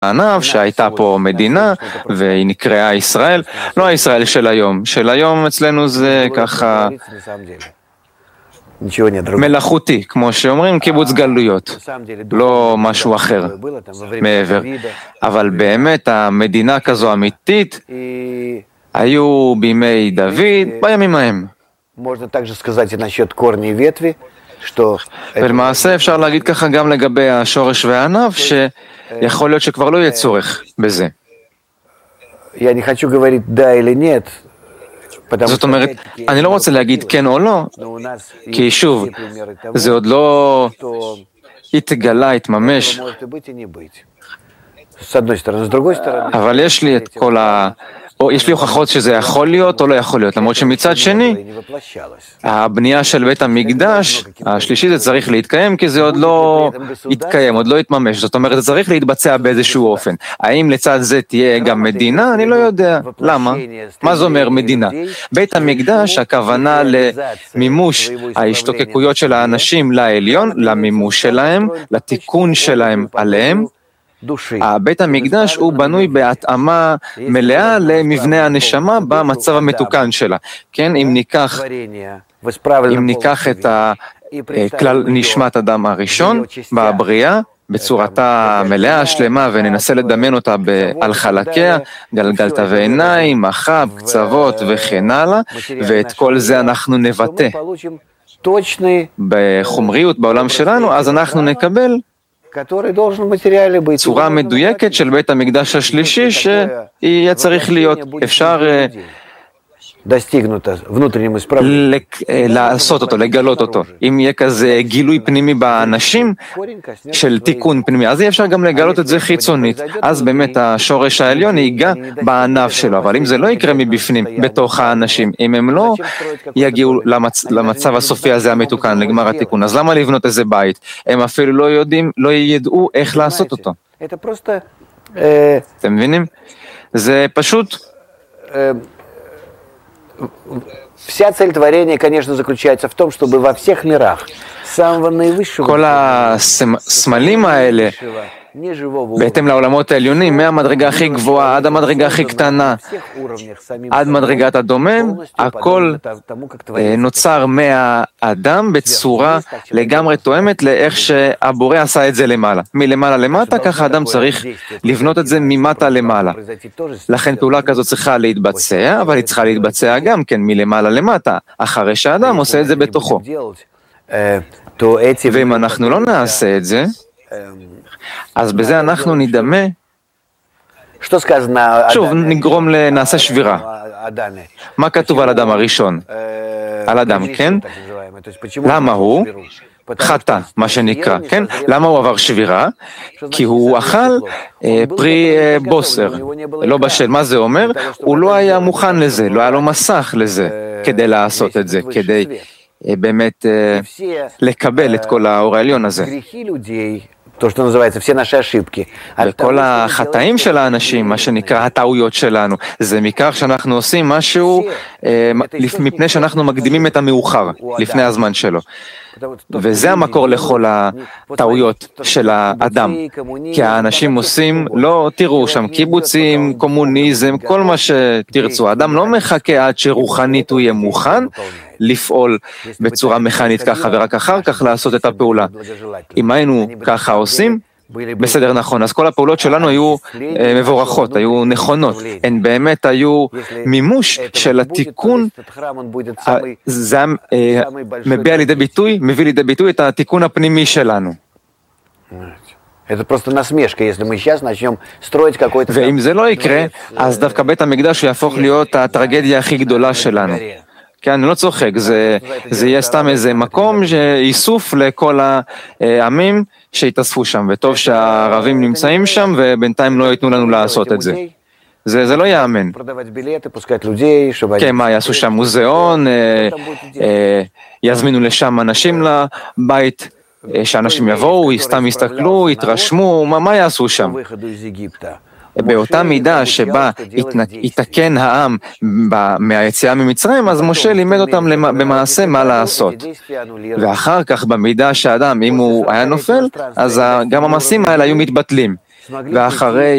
הענב שהייתה פה מדינה והיא נקראה ישראל, לא הישראל של היום. של היום אצלנו זה ככה מלאכותי, כמו שאומרים, קיבוץ גלויות, לא משהו אחר מעבר. אבל באמת המדינה כזו אמיתית היו בימי דוד, בימים ההם. ולמעשה אפשר להגיד ככה גם לגבי השורש והענב, שיכול להיות שכבר לא יהיה צורך בזה. זאת אומרת, אני לא רוצה להגיד כן או לא, כי שוב, זה עוד לא התגלה, התממש. אבל יש לי את כל יש לי הוכחות שזה יכול להיות או לא יכול להיות, למרות שמצד שני, הבנייה של בית המקדש, השלישי זה צריך להתקיים, כי זה עוד לא יתקיים, עוד לא יתממש, זאת אומרת, זה צריך להתבצע באיזשהו אופן. האם לצד זה תהיה גם מדינה? אני לא יודע. למה? מה זה אומר מדינה? בית המקדש, הכוונה למימוש ההשתוקקויות של האנשים לעליון, למימוש שלהם, לתיקון שלהם עליהם. בית המקדש הוא בנוי בהתאמה מלאה למבנה הנשמה במצב המתוקן שלה. כן, אם ניקח את כלל נשמת אדם הראשון בבריאה, בצורתה מלאה, שלמה, וננסה לדמיין אותה על חלקיה, גלגלת ועיניים, מחב, קצוות וכן הלאה, ואת כל זה אנחנו נבטא בחומריות בעולם שלנו, אז אנחנו נקבל צורה מדויקת של בית המקדש השלישי שיהיה צריך להיות. אפשר לעשות אותו, לגלות אותו. אם יהיה כזה גילוי פנימי באנשים של תיקון פנימי, אז יהיה אפשר גם לגלות את זה חיצונית. אז באמת השורש העליון ייגע בענב שלו, אבל אם זה לא יקרה מבפנים, בתוך האנשים, אם הם לא יגיעו למצב הסופי הזה המתוקן, לגמר התיקון, אז למה לבנות איזה בית? הם אפילו לא יודעים, לא ידעו איך לעשות אותו. אתם מבינים? זה פשוט Вся цель творения, конечно, заключается в том, чтобы во всех мирах, с самого наивысшего... כל הסמלים האלה, בהתאם לעולמות העליונים, מהמדרגה הכי גבוהה עד המדרגה הכי קטנה, עד מדרגת הדומם, הכל נוצר מהאדם בצורה לגמרי תואמת לאיך שהבורא עשה את זה למעלה. מלמעלה למטה, ככה האדם צריך לבנות את זה ממטה למעלה. לכן פעולה כזאת צריכה להתבצע, אבל היא צריכה להתבצע גם כן מלמעלה למטה, אחרי שהאדם עושה את זה בתוכו. ואם אנחנו לא נעשה את זה, אז בזה אנחנו נדמה, שוב נעשה שבירה. מה כתוב על אדם הראשון? על אדם, כן? למה הוא? חטא, מה שנקרא, כן? למה הוא עבר שבירה? כי הוא אכל פרי בוסר, לא בשל. מה זה אומר? הוא לא היה מוכן לזה, לא היה לו מסך לזה, כדי לעשות את זה, כדי באמת לקבל את כל האור העליון הזה. וכל החטאים של האנשים, מה שנקרא הטעויות שלנו, זה מכך שאנחנו עושים משהו מפני שאנחנו מקדימים את המאוחר, לפני הזמן שלו. וזה המקור לכל הטעויות של האדם. כי האנשים עושים, לא תראו שם קיבוצים, קומוניזם, כל מה שתרצו. האדם לא מחכה עד שרוחנית הוא יהיה מוכן לפעול בצורה מכנית ככה, ורק אחר כך לעשות את הפעולה. אם היינו ככה עושים, בסדר, נכון. אז כל הפעולות שלנו היו מבורכות, היו נכונות. הן באמת היו מימוש של התיקון, זה מביא לידי ביטוי את התיקון הפנימי שלנו. ואם זה לא יקרה, אז דווקא בית המקדש יהפוך להיות הטרגדיה הכי גדולה שלנו. כן, אני לא צוחק, זה יהיה סתם איזה מקום שאיסוף לכל העמים שהתאספו שם, וטוב שהערבים נמצאים שם, ובינתיים לא ייתנו לנו לעשות את זה. זה לא יאמן. כן, מה, יעשו שם מוזיאון, יזמינו לשם אנשים לבית, שאנשים יבואו, סתם יסתכלו, יתרשמו, מה יעשו שם? באותה מידה שבה יתקן העם מהיציאה ממצרים, אז משה לימד אותם במעשה מה לעשות. ואחר כך במידה שהאדם, אם הוא היה נופל, אז גם המעשים האלה היו מתבטלים. ואחרי